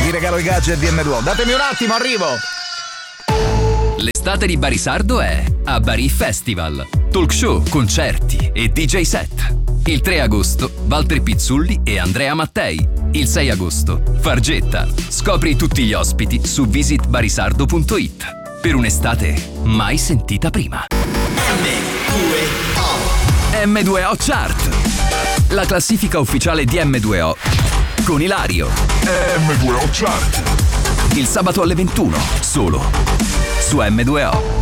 Vi regalo i gadget di M2O. Datemi un attimo, arrivo. L'estate di Barisardo è a Bari Festival. Talk show, concerti e DJ set. Il 3 agosto Valtteri Pizzulli e Andrea Mattei. Il 6 agosto Fargetta. Scopri tutti gli ospiti su visitbarisardo.it. Per un'estate mai sentita prima. M2O Chart. La classifica ufficiale di M2O con Ilario. M2O Chart. Il sabato alle 21 solo su M2O.